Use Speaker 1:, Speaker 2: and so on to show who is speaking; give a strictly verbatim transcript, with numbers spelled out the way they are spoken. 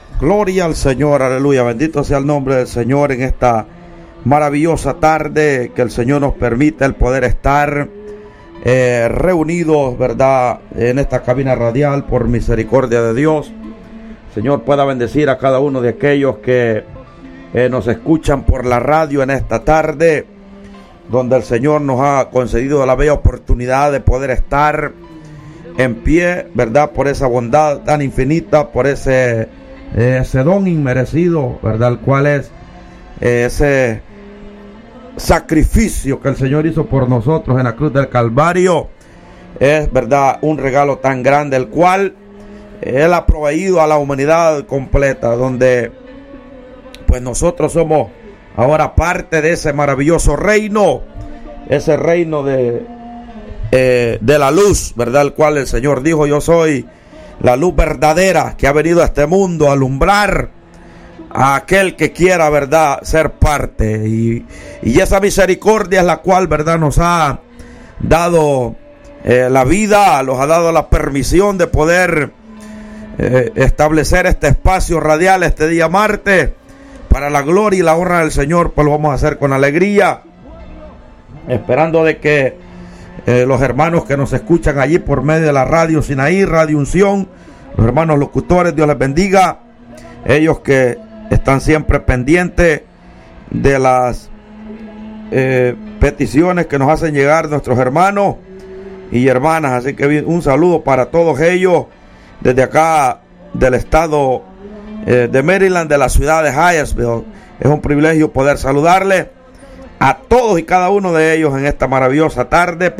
Speaker 1: Gloria al Señor, aleluya, bendito sea el nombre del Señor en esta maravillosa tarde que el Señor nos permite el poder estar eh, reunidos, verdad, en esta cabina radial por misericordia de Dios. Señor pueda bendecir a cada uno de aquellos que eh, nos escuchan por la radio en esta tarde, donde el Señor nos ha concedido la bella oportunidad de poder estar en pie, verdad, por esa bondad tan infinita, por ese ese don inmerecido, verdad, el cual es ese sacrificio que el Señor hizo por nosotros en la cruz del Calvario. Es, verdad, un regalo tan grande, el cual Él ha proveído a la humanidad completa, donde pues nosotros somos ahora parte de ese maravilloso reino, ese reino de eh, de la luz, verdad, el cual el Señor dijo: yo soy la luz verdadera que ha venido a este mundo a alumbrar a aquel que quiera, verdad, ser parte. Y, y esa misericordia es la cual, verdad, nos ha dado eh, la vida, nos ha dado la permisión de poder eh, establecer este espacio radial este día martes para la gloria y la honra del Señor. Pues lo vamos a hacer con alegría, esperando de que Eh, los hermanos que nos escuchan allí por medio de la radio Sinaí, Radio Unción, los hermanos locutores, Dios les bendiga. Ellos que están siempre pendientes de las eh, peticiones que nos hacen llegar nuestros hermanos y hermanas. Así que un saludo para todos ellos desde acá del estado eh, de Maryland, de la ciudad de Hyattsville. Es un privilegio poder saludarles a todos y cada uno de ellos en esta maravillosa tarde.